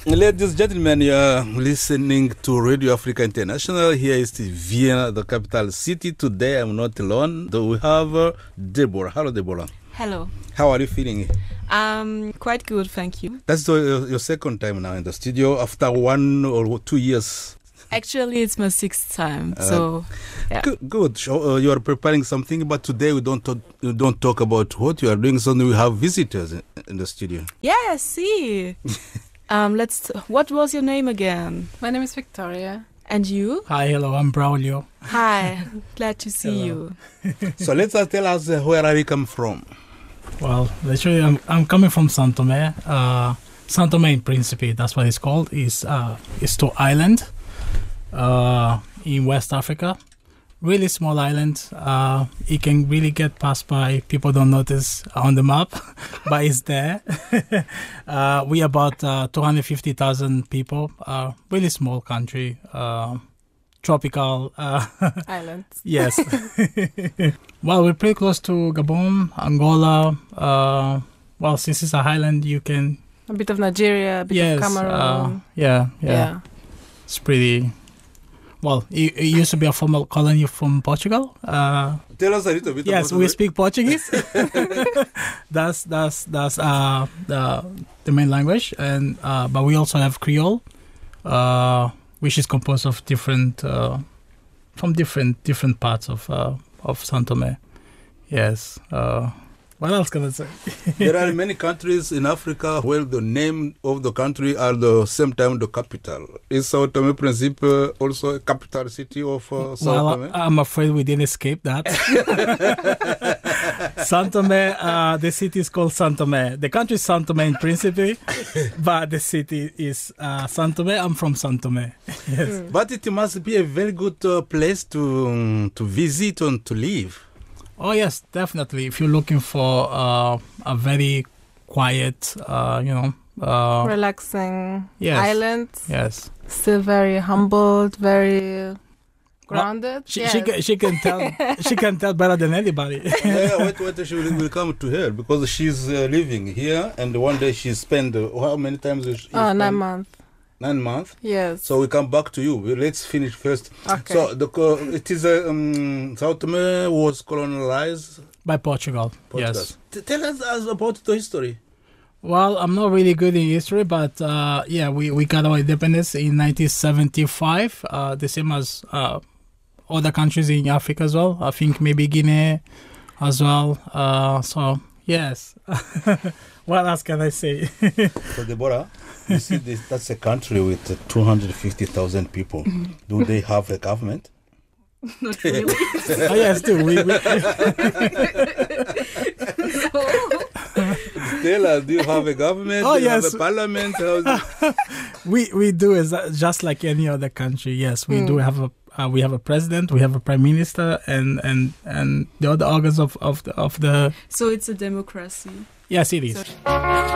Ladies and gentlemen, you are listening to Radio Africa International. Here is Vienna, the capital city. Today I'm not alone. We have Deborah. Hello, Deborah. Hello. How are you feeling? Quite good, thank you. That's your second time now in the studio after 1 or 2 years. Actually, it's my 6th time. So, yeah. Good. You are preparing something, but today we don't talk about what you are doing. So we have visitors in the studio. Yeah, see. What was your name again? My name is Victoria. And you? Hi, hello, I'm Braulio. Hi, glad to see you. So tell us where are you come from? Well, literally, I'm coming from São Tomé. São Tomé and Príncipe, that's what it's called. It's to island in West Africa. Really small island. It can really get passed by. People don't notice on the map, but it's there. We about 250,000 people. Really small country. Tropical islands. Yes. Well, we're pretty close to Gabon, Angola. Well, since it's a highland, you can... A bit of Nigeria, a bit of Cameroon. Yeah. It's pretty... Well, it used to be a former colony from Portugal. Tell us a little bit. Yes, we speak Portuguese. That's the main language, and but we also have Creole, which is composed of different parts of São Tomé. Yes. What else can I say? There are many countries in Africa where the name of the country are the same time the capital. Is São Tomé and Príncipe also a capital city of São Tomé? I'm afraid we didn't escape that. São Tomé, the city is called São Tomé. The country is São Tomé and Príncipe, but the city is São Tomé. I'm from São Tomé. Yes. But it must be a very good place to visit and to live. Oh, yes, definitely. If you're looking for a very quiet, relaxing island. Yes. Still very humbled, very grounded. She can tell. She can tell better than anybody. Wait, she will come to her because she's living here, and one day she spent how many times? 9 months. 9 months? Yes. So we come back to you. Let's finish first. Okay. So it is São Tomé was colonized by Portugal. Yes. Tell us about the history. Well, I'm not really good in history, but we got our independence in 1975. The same as other countries in Africa as well. I think maybe Guinea as well. So yes. What else can I say? So Deborah, you see that's a country with 250,000 people. Do they have a government? Not really. Oh, yes, too. Tell us, do you have a government? Oh, do you yes. have a parliament? We do just like any other country. Yes, we do have we have a president, we have a prime minister, and the other organs of the. So it's a democracy. Yes, it is.